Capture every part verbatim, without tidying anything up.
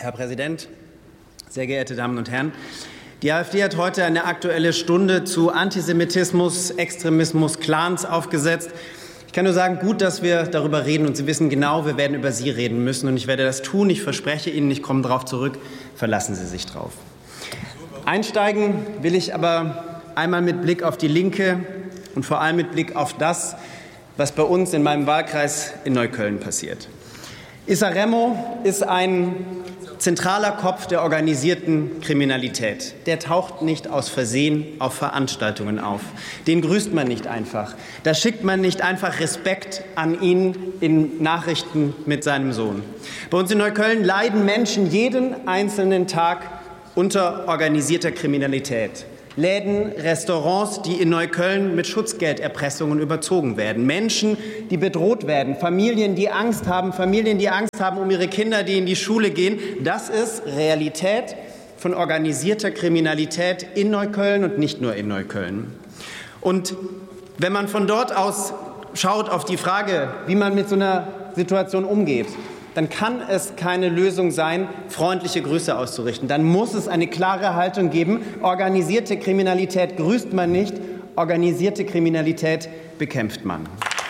Herr Präsident, sehr geehrte Damen und Herren! Die AfD hat heute eine Aktuelle Stunde zu Antisemitismus, Extremismus, Clans aufgesetzt. Ich kann nur sagen, gut, dass wir darüber reden, und Sie wissen genau, wir werden über Sie reden müssen, und ich werde das tun. Ich verspreche Ihnen, ich komme darauf zurück. Verlassen Sie sich drauf. Einsteigen will ich aber einmal mit Blick auf die Linke und vor allem mit Blick auf das, was bei uns in meinem Wahlkreis in Neukölln passiert. Issa Remo ist ein zentraler Kopf der organisierten Kriminalität. Der taucht nicht aus Versehen auf Veranstaltungen auf. Den grüßt man nicht einfach. Da schickt man nicht einfach Respekt an ihn in Nachrichten mit seinem Sohn. Bei uns in Neukölln leiden Menschen jeden einzelnen Tag unter organisierter Kriminalität. Läden, Restaurants, die in Neukölln mit Schutzgelderpressungen überzogen werden. Menschen, die bedroht werden. Familien, die Angst haben. Familien, die Angst haben um ihre Kinder, die in die Schule gehen. Das ist Realität von organisierter Kriminalität in Neukölln und nicht nur in Neukölln. Und wenn man von dort aus schaut auf die Frage, wie man mit so einer Situation umgeht, dann kann es keine Lösung sein, freundliche Grüße auszurichten. Dann muss es eine klare Haltung geben. Organisierte Kriminalität grüßt man nicht, organisierte Kriminalität bekämpft man.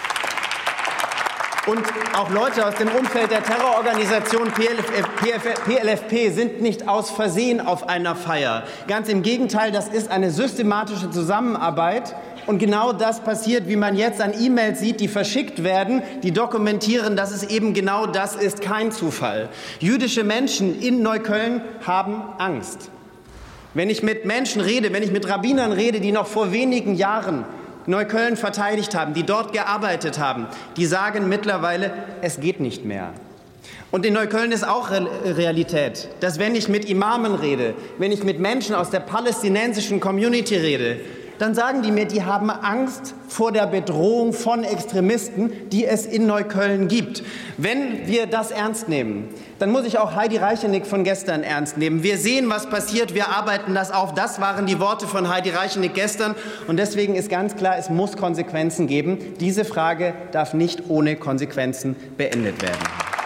Und auch Leute aus dem Umfeld der Terrororganisation P L F P sind nicht aus Versehen auf einer Feier. Ganz im Gegenteil, das ist eine systematische Zusammenarbeit. Und genau das passiert, wie man jetzt an E-Mails sieht, die verschickt werden, die dokumentieren, dass es eben genau das ist, kein Zufall. Jüdische Menschen in Neukölln haben Angst. Wenn ich mit Menschen rede, wenn ich mit Rabbinern rede, die noch vor wenigen Jahren Neukölln verteidigt haben, die dort gearbeitet haben, die sagen mittlerweile, es geht nicht mehr. Und in Neukölln ist auch Realität, dass wenn ich mit Imamen rede, wenn ich mit Menschen aus der palästinensischen Community rede, dann sagen die mir, die haben Angst vor der Bedrohung von Extremisten, die es in Neukölln gibt. Wenn wir das ernst nehmen, dann muss ich auch Heidi Reichenick von gestern ernst nehmen. Wir sehen, was passiert, wir arbeiten das auf. Das waren die Worte von Heidi Reichenick gestern. Und deswegen ist ganz klar, es muss Konsequenzen geben. Diese Frage darf nicht ohne Konsequenzen beendet werden.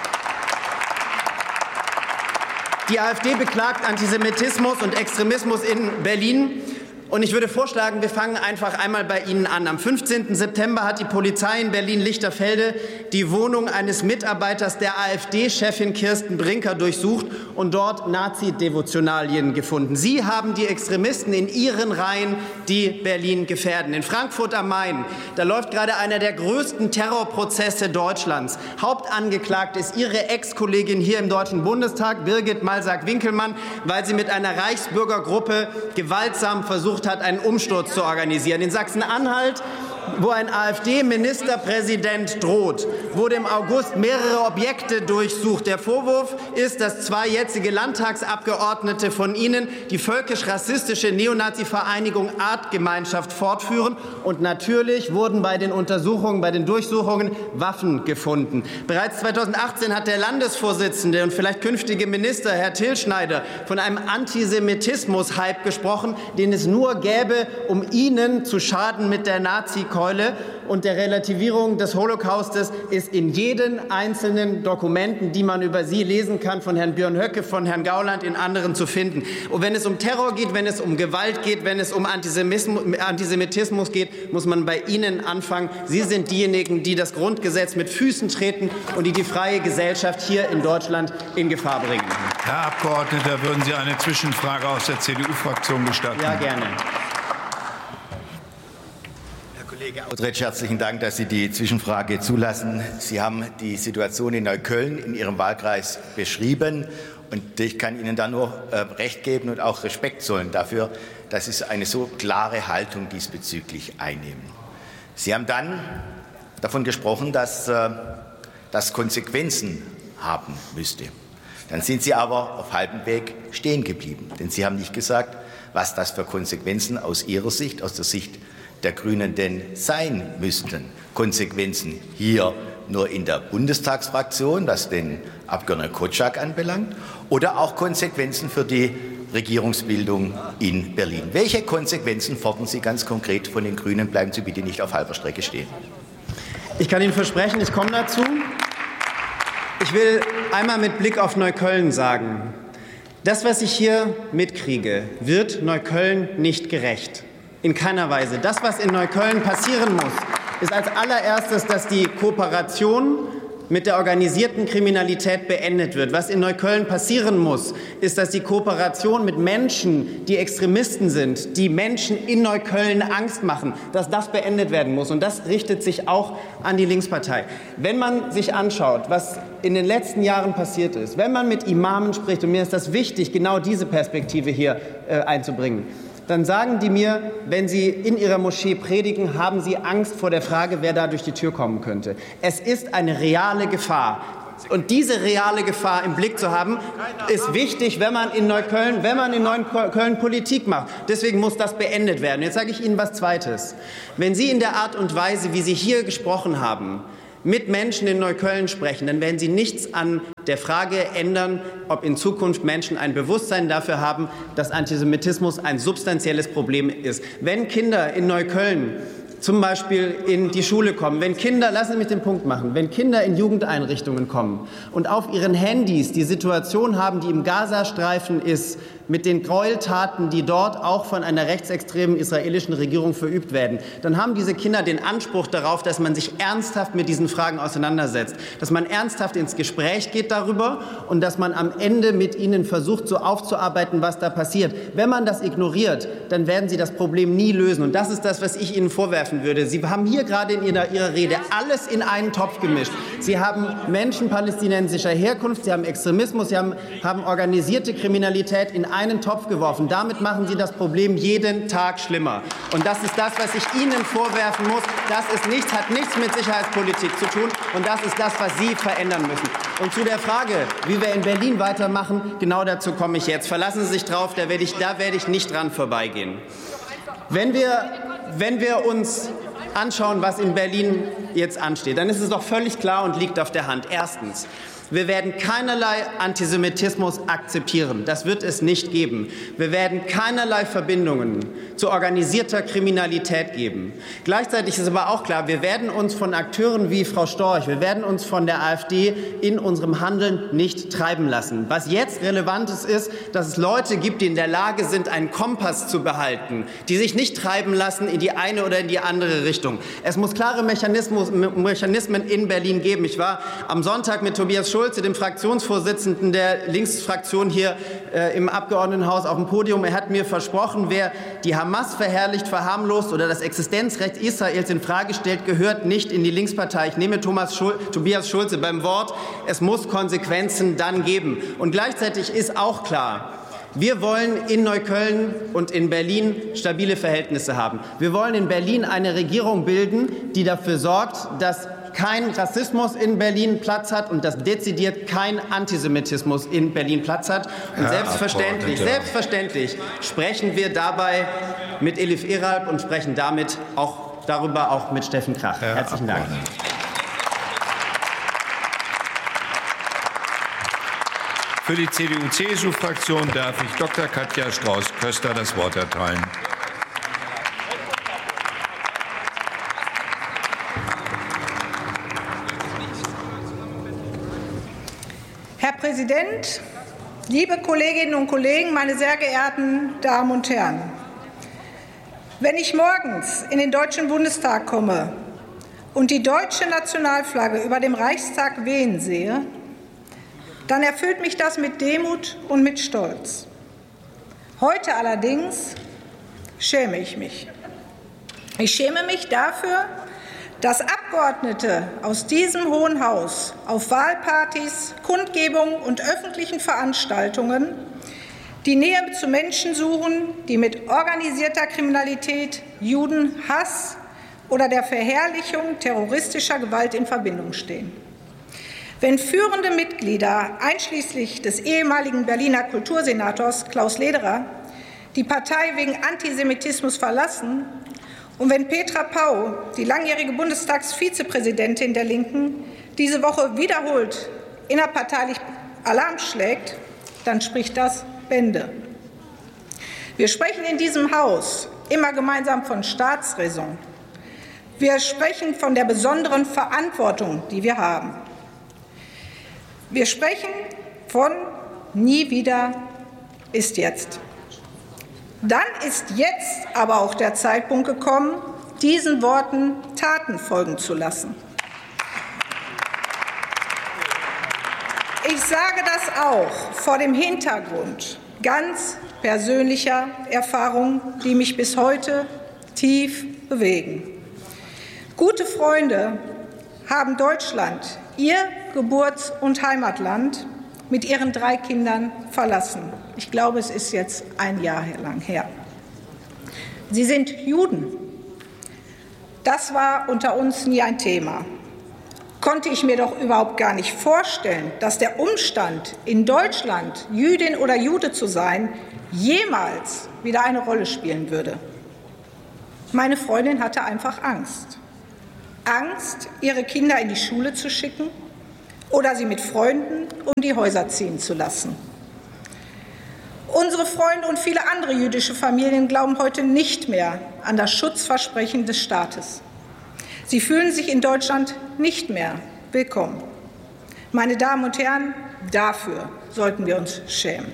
Die AfD beklagt Antisemitismus und Extremismus in Berlin. Und ich würde vorschlagen, wir fangen einfach einmal bei Ihnen an. Am fünfzehnten September hat die Polizei in Berlin-Lichterfelde die Wohnung eines Mitarbeiters der AfD-Chefin Kirsten Brinker durchsucht und dort Nazi-Devotionalien gefunden. Sie haben die Extremisten in ihren Reihen, die Berlin gefährden. In Frankfurt am Main, da läuft gerade einer der größten Terrorprozesse Deutschlands. Hauptangeklagt ist Ihre Ex-Kollegin hier im Deutschen Bundestag, Birgit Malsack-Winkelmann, weil sie mit einer Reichsbürgergruppe gewaltsam versucht hat, einen Umsturz zu organisieren. In Sachsen-Anhalt, wo ein AfD-Ministerpräsident droht, wurde im August mehrere Objekte durchsucht. Der Vorwurf ist, dass zwei jetzige Landtagsabgeordnete von Ihnen die völkisch-rassistische Neonazi-Vereinigung Artgemeinschaft fortführen. Und natürlich wurden bei den Untersuchungen, bei den Durchsuchungen Waffen gefunden. Bereits zweitausendachtzehn hat der Landesvorsitzende und vielleicht künftige Minister, Herr Tilschneider, von einem Antisemitismus-Hype gesprochen, den es nur gäbe, um Ihnen zu schaden mit der Nazi-Keule. Und der Relativierung des Holocaustes ist in jeden einzelnen Dokumenten, die man über sie lesen kann, von Herrn Björn Höcke, von Herrn Gauland, in anderen zu finden. Und wenn es um Terror geht, wenn es um Gewalt geht, wenn es um Antisemitismus geht, muss man bei Ihnen anfangen. Sie sind diejenigen, die das Grundgesetz mit Füßen treten und die die freie Gesellschaft hier in Deutschland in Gefahr bringen. Herr Abgeordneter, würden Sie eine Zwischenfrage aus der C D U-Fraktion gestatten? Ja, gerne. Kollege Outretsch, herzlichen Dank, dass Sie die Zwischenfrage zulassen. Sie haben die Situation in Neukölln in Ihrem Wahlkreis beschrieben. Und ich kann Ihnen da nur äh, Recht geben und auch Respekt zollen dafür, dass Sie eine so klare Haltung diesbezüglich einnehmen. Sie haben dann davon gesprochen, dass äh, das Konsequenzen haben müsste. Dann sind Sie aber auf halbem Weg stehen geblieben. Denn Sie haben nicht gesagt, was das für Konsequenzen aus Ihrer Sicht, aus der Sicht der Grünen denn sein müssten. Konsequenzen hier nur in der Bundestagsfraktion, was den Abgeordneten Kotschak anbelangt, oder auch Konsequenzen für die Regierungsbildung in Berlin. Welche Konsequenzen fordern Sie ganz konkret von den Grünen? Bleiben Sie bitte nicht auf halber Strecke stehen. Ich kann Ihnen versprechen, ich komme dazu. Ich will einmal mit Blick auf Neukölln sagen, das, was ich hier mitkriege, wird Neukölln nicht gerecht. In keiner Weise. Das, was in Neukölln passieren muss, ist als allererstes, dass die Kooperation mit der organisierten Kriminalität beendet wird. Was in Neukölln passieren muss, ist, dass die Kooperation mit Menschen, die Extremisten sind, die Menschen in Neukölln Angst machen, dass das beendet werden muss. Und das richtet sich auch an die Linkspartei. Wenn man sich anschaut, was in den letzten Jahren passiert ist, wenn man mit Imamen spricht, und mir ist das wichtig, genau diese Perspektive hier äh, einzubringen, dann sagen die mir, wenn sie in ihrer Moschee predigen, haben sie Angst vor der Frage, wer da durch die Tür kommen könnte. Es ist eine reale Gefahr. Und diese reale Gefahr im Blick zu haben, ist wichtig, wenn man in Neukölln, wenn man in Neukölln Politik macht. Deswegen muss das beendet werden. Jetzt sage ich Ihnen was Zweites. Wenn Sie in der Art und Weise, wie Sie hier gesprochen haben, mit Menschen in Neukölln sprechen, dann werden Sie nichts an der Frage ändern, ob in Zukunft Menschen ein Bewusstsein dafür haben, dass Antisemitismus ein substanzielles Problem ist. Wenn Kinder in Neukölln zum Beispiel in die Schule kommen, wenn Kinder, lassen Sie mich den Punkt machen, wenn Kinder in Jugendeinrichtungen kommen und auf ihren Handys die Situation haben, die im Gazastreifen ist, mit den Gräueltaten, die dort auch von einer rechtsextremen israelischen Regierung verübt werden, dann haben diese Kinder den Anspruch darauf, dass man sich ernsthaft mit diesen Fragen auseinandersetzt, dass man ernsthaft ins Gespräch geht darüber und dass man am Ende mit ihnen versucht, so aufzuarbeiten, was da passiert. Wenn man das ignoriert, dann werden Sie das Problem nie lösen. Und das ist das, was ich Ihnen vorwerfen würde. Sie haben hier gerade in Ihrer, Ihrer Rede alles in einen Topf gemischt. Sie haben Menschen palästinensischer Herkunft, Sie haben Extremismus, Sie haben, haben organisierte Kriminalität in einen Topf geworfen. Damit machen Sie das Problem jeden Tag schlimmer. Und das ist das, was ich Ihnen vorwerfen muss. Das ist nichts, hat nichts mit Sicherheitspolitik zu tun. Und das ist das, was Sie verändern müssen. Und zu der Frage, wie wir in Berlin weitermachen, genau dazu komme ich jetzt. Verlassen Sie sich drauf, da werde ich, da werde ich nicht dran vorbeigehen. Wenn wir, wenn wir uns anschauen, was in Berlin jetzt ansteht, dann ist es doch völlig klar und liegt auf der Hand. Erstens, wir werden keinerlei Antisemitismus akzeptieren. Das wird es nicht geben. Wir werden keinerlei Verbindungen zu organisierter Kriminalität geben. Gleichzeitig ist aber auch klar, wir werden uns von Akteuren wie Frau Storch, wir werden uns von der AfD in unserem Handeln nicht treiben lassen. Was jetzt relevant ist, ist, dass es Leute gibt, die in der Lage sind, einen Kompass zu behalten, die sich nicht treiben lassen in die eine oder in die andere Richtung. Es muss klare Mechanismen in Berlin geben. Ich war am Sonntag mit Tobias Schulze, dem Fraktionsvorsitzenden der Linksfraktion hier äh, im Abgeordnetenhaus, auf dem Podium. Er hat mir versprochen, wer die Hamas verherrlicht, verharmlost oder das Existenzrecht Israels in Frage stellt, gehört nicht in die Linkspartei. Ich nehme Thomas Schul- Tobias Schulze beim Wort. Es muss Konsequenzen dann geben. Und gleichzeitig ist auch klar, wir wollen in Neukölln und in Berlin stabile Verhältnisse haben. Wir wollen in Berlin eine Regierung bilden, die dafür sorgt, dass kein Rassismus in Berlin Platz hat und dass dezidiert kein Antisemitismus in Berlin Platz hat. Und Herr selbstverständlich, selbstverständlich sprechen wir dabei mit Elif Eralp und sprechen damit auch darüber auch mit Steffen Krach. Herr Herzlichen Dank. Für die C D U-C S U-Fraktion darf ich Doktor Katja Strauß-Köster das Wort erteilen. Herr Präsident, liebe Kolleginnen und Kollegen, meine sehr geehrten Damen und Herren! Wenn ich morgens in den Deutschen Bundestag komme und die deutsche Nationalflagge über dem Reichstag wehen sehe, dann erfüllt mich das mit Demut und mit Stolz. Heute allerdings schäme ich mich. Ich schäme mich dafür, dass Abgeordnete aus diesem Hohen Haus auf Wahlpartys, Kundgebungen und öffentlichen Veranstaltungen die Nähe zu Menschen suchen, die mit organisierter Kriminalität, Judenhass oder der Verherrlichung terroristischer Gewalt in Verbindung stehen. Wenn führende Mitglieder, einschließlich des ehemaligen Berliner Kultursenators Klaus Lederer, die Partei wegen Antisemitismus verlassen und wenn Petra Pau, die langjährige Bundestagsvizepräsidentin der Linken, diese Woche wiederholt innerparteilich Alarm schlägt, dann spricht das Bände. Wir sprechen in diesem Haus immer gemeinsam von Staatsräson. Wir sprechen von der besonderen Verantwortung, die wir haben. Wir sprechen von nie wieder ist jetzt. Dann ist jetzt aber auch der Zeitpunkt gekommen, diesen Worten Taten folgen zu lassen. Ich sage das auch vor dem Hintergrund ganz persönlicher Erfahrungen, die mich bis heute tief bewegen. Gute Freunde haben Deutschland, ihr Geburts- und Heimatland, mit ihren drei Kindern verlassen. Ich glaube, es ist jetzt ein Jahr lang her. Sie sind Juden. Das war unter uns nie ein Thema. Konnte ich mir doch überhaupt gar nicht vorstellen, dass der Umstand, in Deutschland Jüdin oder Jude zu sein, jemals wieder eine Rolle spielen würde. Meine Freundin hatte einfach Angst. Angst, ihre Kinder in die Schule zu schicken oder sie mit Freunden um die Häuser ziehen zu lassen. Unsere Freunde und viele andere jüdische Familien glauben heute nicht mehr an das Schutzversprechen des Staates. Sie fühlen sich in Deutschland nicht mehr willkommen. Meine Damen und Herren, dafür sollten wir uns schämen.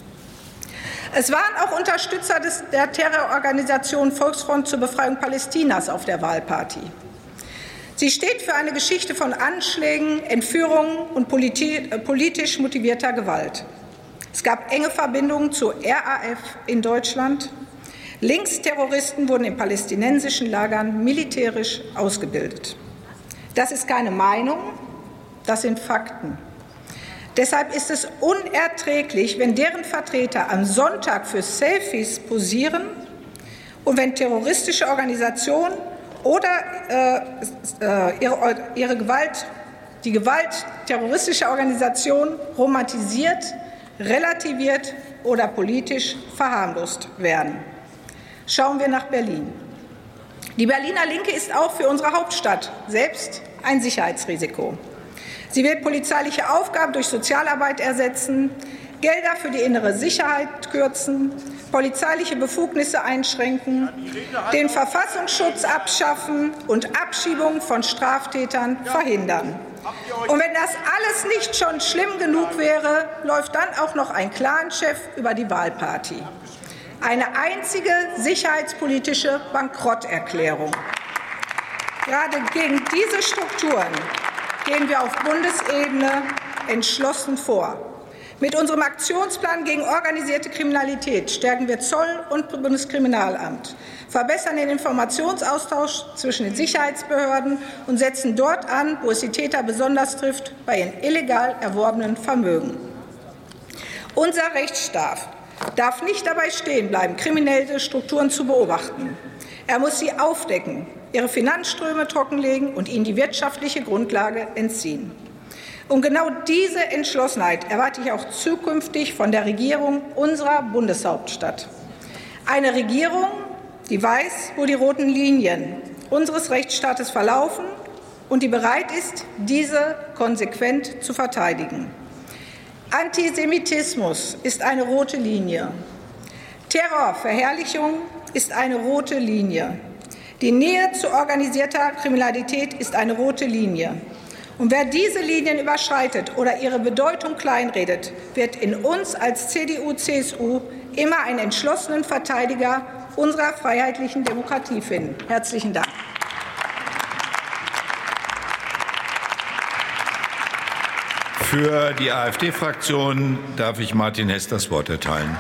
Es waren auch Unterstützer des, der Terrororganisation Volksfront zur Befreiung Palästinas auf der Wahlparty. Sie steht für eine Geschichte von Anschlägen, Entführungen und politisch motivierter Gewalt. Es gab enge Verbindungen zur R A F in Deutschland. Linksterroristen wurden in palästinensischen Lagern militärisch ausgebildet. Das ist keine Meinung, das sind Fakten. Deshalb ist es unerträglich, wenn deren Vertreter am Sonntag für Selfies posieren und wenn terroristische Organisationen oder äh, äh, ihre, ihre Gewalt, die Gewalt terroristischer Organisationen romantisiert, relativiert oder politisch verharmlost werden. Schauen wir nach Berlin. Die Berliner Linke ist auch für unsere Hauptstadt selbst ein Sicherheitsrisiko. Sie will polizeiliche Aufgaben durch Sozialarbeit ersetzen, Gelder für die innere Sicherheit kürzen, polizeiliche Befugnisse einschränken, den Verfassungsschutz abschaffen und Abschiebungen von Straftätern verhindern. Und wenn das alles nicht schon schlimm genug wäre, läuft dann auch noch ein Clanchef über die Wahlparty. Eine einzige sicherheitspolitische Bankrotterklärung. Gerade gegen diese Strukturen gehen wir auf Bundesebene entschlossen vor. Mit unserem Aktionsplan gegen organisierte Kriminalität stärken wir Zoll- und Bundeskriminalamt, verbessern den Informationsaustausch zwischen den Sicherheitsbehörden und setzen dort an, wo es die Täter besonders trifft, bei ihren illegal erworbenen Vermögen. Unser Rechtsstaat darf nicht dabei stehen bleiben, kriminelle Strukturen zu beobachten. Er muss sie aufdecken, ihre Finanzströme trockenlegen und ihnen die wirtschaftliche Grundlage entziehen. Und genau diese Entschlossenheit erwarte ich auch zukünftig von der Regierung unserer Bundeshauptstadt. Eine Regierung, die weiß, wo die roten Linien unseres Rechtsstaates verlaufen und die bereit ist, diese konsequent zu verteidigen. Antisemitismus ist eine rote Linie. Terrorverherrlichung ist eine rote Linie. Die Nähe zu organisierter Kriminalität ist eine rote Linie. Und wer diese Linien überschreitet oder ihre Bedeutung kleinredet, wird in uns als C D U C S U immer einen entschlossenen Verteidiger unserer freiheitlichen Demokratie finden. Herzlichen Dank. Für die AfD-Fraktion darf ich Martin Hess das Wort erteilen.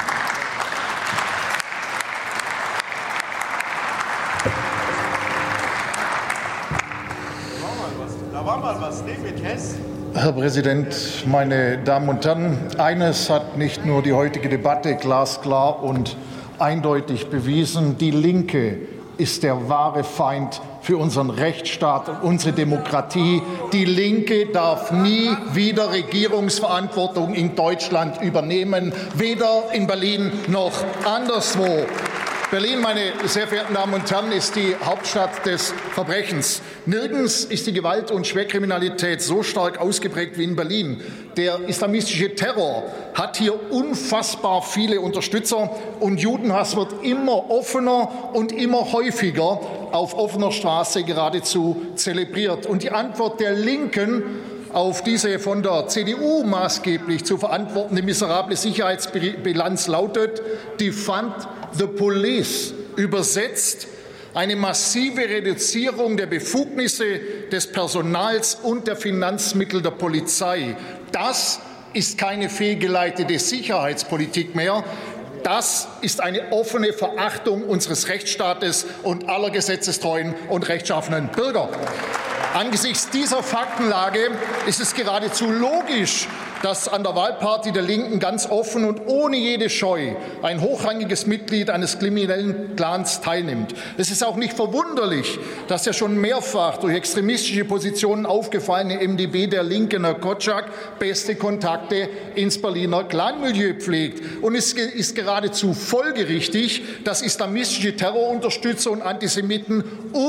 Herr Präsident, meine Damen und Herren! Eines hat nicht nur die heutige Debatte glasklar und eindeutig bewiesen. Die Linke ist der wahre Feind für unseren Rechtsstaat und unsere Demokratie. Die Linke darf nie wieder Regierungsverantwortung in Deutschland übernehmen, weder in Berlin noch anderswo. Berlin, meine sehr verehrten Damen und Herren, ist die Hauptstadt des Verbrechens. Nirgends ist die Gewalt- und Schwerkriminalität so stark ausgeprägt wie in Berlin. Der islamistische Terror hat hier unfassbar viele Unterstützer und Judenhass wird immer offener und immer häufiger auf offener Straße geradezu zelebriert. Und die Antwort der Linken auf diese von der C D U maßgeblich zu verantwortende miserable Sicherheitsbilanz lautet Defund the Police, übersetzt eine massive Reduzierung der Befugnisse des Personals und der Finanzmittel der Polizei. Das ist keine fehlgeleitete Sicherheitspolitik mehr. Das ist eine offene Verachtung unseres Rechtsstaates und aller gesetzestreuen und rechtschaffenen Bürger. Angesichts dieser Faktenlage ist es geradezu logisch, dass an der Wahlparty der Linken ganz offen und ohne jede Scheu ein hochrangiges Mitglied eines kriminellen Clans teilnimmt. Es ist auch nicht verwunderlich, dass der schon mehrfach durch extremistische Positionen aufgefallene M D B der Linken, Herr Kotschak, beste Kontakte ins Berliner Clanmilieu pflegt. Und es ist geradezu folgerichtig, dass islamistische Terrorunterstützer und Antisemiten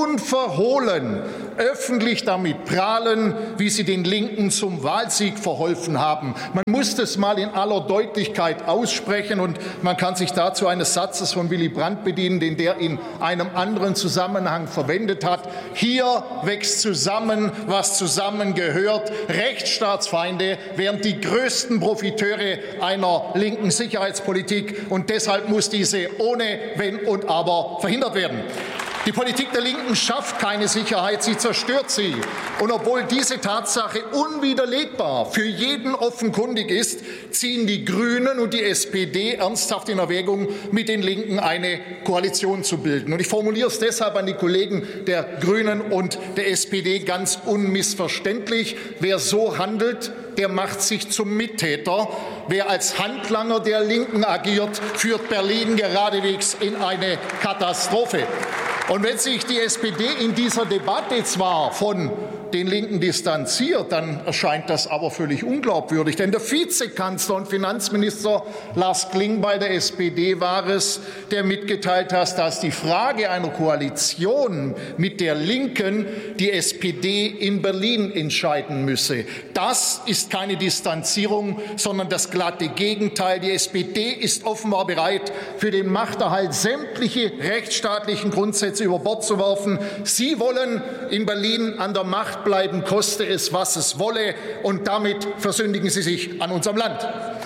unverhohlen öffentlich damit prahlen, wie sie den Linken zum Wahlsieg verholfen haben. Man muss das mal in aller Deutlichkeit aussprechen, und man kann sich dazu eines Satzes von Willy Brandt bedienen, den der in einem anderen Zusammenhang verwendet hat. Hier wächst zusammen, was zusammengehört. Rechtsstaatsfeinde wären die größten Profiteure einer linken Sicherheitspolitik, und deshalb muss diese ohne Wenn und Aber verhindert werden. Die Politik der Linken schafft keine Sicherheit, sie zerstört sie. Und obwohl diese Tatsache unwiderlegbar für jeden offenkundig ist, ziehen die Grünen und die S P D ernsthaft in Erwägung, mit den Linken eine Koalition zu bilden. Und ich formuliere es deshalb an die Kollegen der Grünen und der S P D ganz unmissverständlich: Wer so handelt, der macht sich zum Mittäter. Wer als Handlanger der Linken agiert, führt Berlin geradewegs in eine Katastrophe. Und wenn sich die S P D in dieser Debatte zwar von den Linken distanziert, dann erscheint das aber völlig unglaubwürdig. Denn der Vizekanzler und Finanzminister Lars Klingbeil der S P D war es, der mitgeteilt hat, dass die Frage einer Koalition mit der Linken die S P D in Berlin entscheiden müsse. Das ist keine Distanzierung, sondern das glatte Gegenteil. Die S P D ist offenbar bereit, für den Machterhalt sämtliche rechtsstaatlichen Grundsätze über Bord zu werfen. Sie wollen in Berlin an der Macht bleiben, koste es, was es wolle, und damit versündigen sie sich an unserem Land.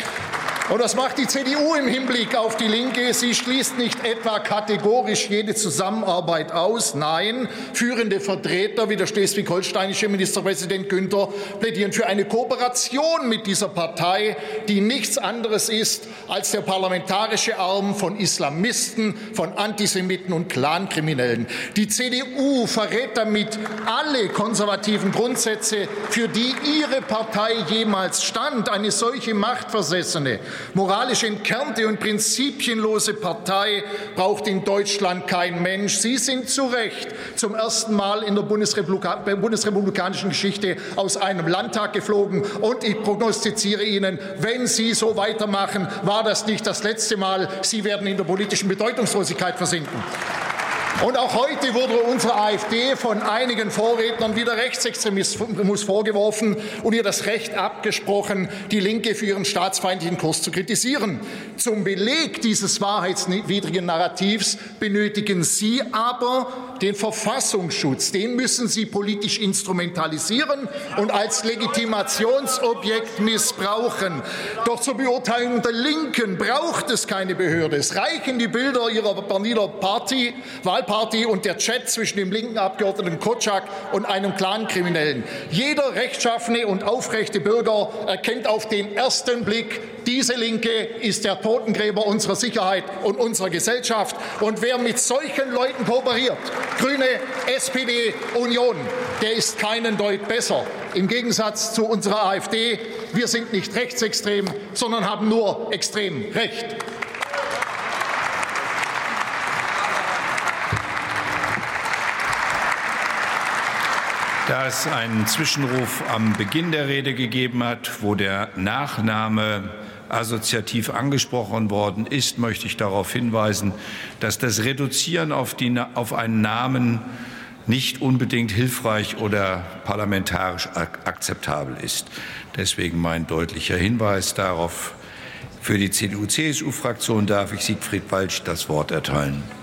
Und das macht die C D U im Hinblick auf die Linke. Sie schließt nicht etwa kategorisch jede Zusammenarbeit aus. Nein, führende Vertreter wie der schleswig-holsteinische Ministerpräsident Günther plädieren für eine Kooperation mit dieser Partei, die nichts anderes ist als der parlamentarische Arm von Islamisten, von Antisemiten und Clankriminellen. Die C D U verrät damit alle konservativen Grundsätze, für die ihre Partei jemals stand. Eine solche machtversessene, moralisch entkernte und prinzipienlose Partei braucht in Deutschland kein Mensch. Sie sind zu Recht zum ersten Mal in der bundesrepublikanischen Geschichte aus einem Landtag geflogen. Und ich prognostiziere Ihnen, wenn Sie so weitermachen, war das nicht das letzte Mal. Sie werden in der politischen Bedeutungslosigkeit versinken. Und auch heute wurde unserer AfD von einigen Vorrednern wieder Rechtsextremismus vorgeworfen und ihr das Recht abgesprochen, die Linke für ihren staatsfeindlichen Kurs zu kritisieren. Zum Beleg dieses wahrheitswidrigen Narrativs benötigen Sie aber den Verfassungsschutz. Den müssen Sie politisch instrumentalisieren und als Legitimationsobjekt missbrauchen. Doch zur Beurteilung der Linken braucht es keine Behörde. Es reichen die Bilder ihrer Berliner Party, Wahlparty und der Chat zwischen dem linken Abgeordneten Kotschak und einem Clankriminellen. Jeder rechtschaffene und aufrechte Bürger erkennt auf den ersten Blick, diese Linke ist der Totengräber unserer Sicherheit und unserer Gesellschaft. Und wer mit solchen Leuten kooperiert, Grüne, S P D, Union, der ist keinen Deut besser. Im Gegensatz zu unserer AfD, wir sind nicht rechtsextrem, sondern haben nur extrem Recht. Da es einen Zwischenruf am Beginn der Rede gegeben hat, wo der Nachname assoziativ angesprochen worden ist, möchte ich darauf hinweisen, dass das Reduzieren auf, die, auf einen Namen nicht unbedingt hilfreich oder parlamentarisch akzeptabel ist. Deswegen mein deutlicher Hinweis darauf. Für die C D U C S U-Fraktion darf ich Siegfried Waltsch das Wort erteilen.